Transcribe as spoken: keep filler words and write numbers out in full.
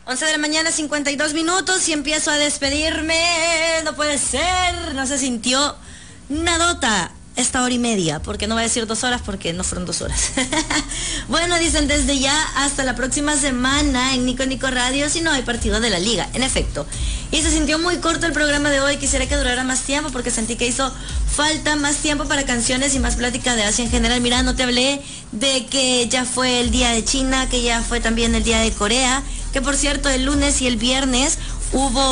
once de la mañana, cincuenta y dos minutos, y empiezo a despedirme. No puede ser, no se sintió nadota esta hora y media, porque no voy a decir dos horas porque no fueron dos horas. Bueno, dicen desde ya hasta la próxima semana en Nico Nico Radio, si no hay partido de la liga, en efecto. Y se sintió muy corto el programa de hoy, quisiera que durara más tiempo porque sentí que hizo falta más tiempo para canciones y más plática de Asia en general. Mira, no te hablé de que ya fue el día de China, que ya fue también el día de Corea, que por cierto el lunes y el viernes hubo